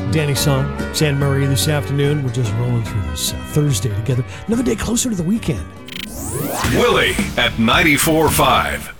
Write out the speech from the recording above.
Danny Song, San Marie this afternoon. We're just rolling through this Thursday together. Another day closer to the weekend. Willie at 94.5.